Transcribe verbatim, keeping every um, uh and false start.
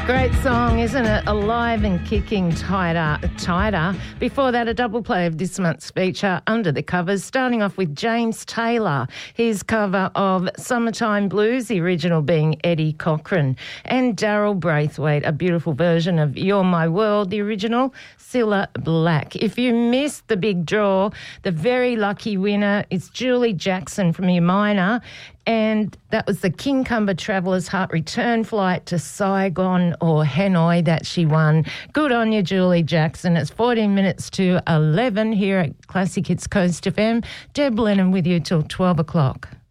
Great song, isn't it? Alive and kicking tighter, tighter. Before that, a double play of this month's feature, Under the Covers, starting off with James Taylor, his cover of Summertime Blues, the original being Eddie Cochran, and Daryl Braithwaite, a beautiful version of You're My World, the original, Cilla Black. If you missed the big draw, the very lucky winner is Julie Jackson from Umina, and that was the King Cumber Travellers Heart return flight to Saigon or Hanoi that she won. Good on you, Julie Jackson. It's fourteen minutes to eleven here at Classic Hits Coast F M. Deb Lennon with you till twelve o'clock.